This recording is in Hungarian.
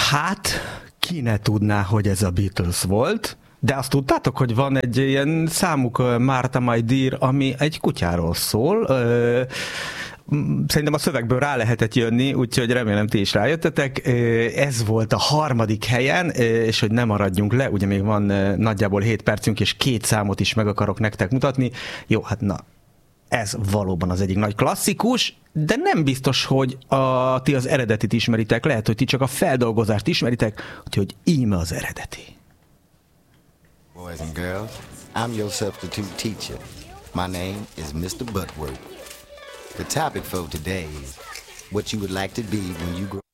Hát, ki ne tudná, hogy ez a Beatles volt, de azt tudtátok, hogy van egy ilyen számuk, Martha My Dear, ami egy kutyáról szól. Szerintem a szövegből rá lehetett jönni, úgyhogy remélem ti is rájöttetek. Ez volt a 3. helyen, és hogy ne maradjunk le, ugye még van nagyjából 7 percünk, és 2 számot is meg akarok nektek mutatni. Jó, hát na, ez valóban az egyik nagy klasszikus, de nem biztos, hogy ti az eredetit ismeritek, lehet, hogy ti csak a feldolgozást ismeritek, úgyhogy íme az eredeti. Boys and girls, I'm your substitute teacher. My name is Mr. Butworth. The topic for today is what you would like to be when you grow